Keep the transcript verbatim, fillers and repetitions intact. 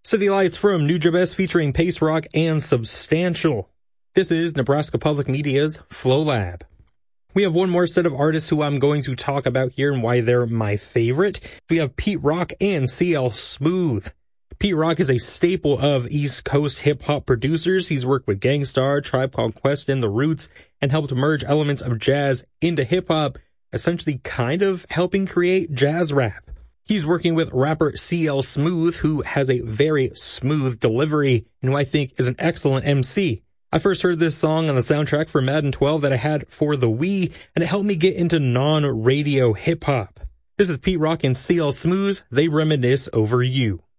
City Lights from Nujabes featuring Pace Rock and Substantial. This is Nebraska Public Media's Flow Lab. We have one more set of artists who I'm going to talk about here and why they're my favorite. We have Pete Rock and C L Smooth. Pete Rock is a staple of East Coast hip-hop producers. He's worked with Gang Starr, Tribe Called Quest, and The Roots, and helped merge elements of jazz into hip-hop, essentially kind of helping create jazz rap. He's working with rapper C L Smooth, who has a very smooth delivery and who I think is an excellent M C. I first heard this song on the soundtrack for Madden twelve that I had for the Wii, and it helped me get into non-radio hip-hop. This is Pete Rock and C L Smooth. They reminisce over you.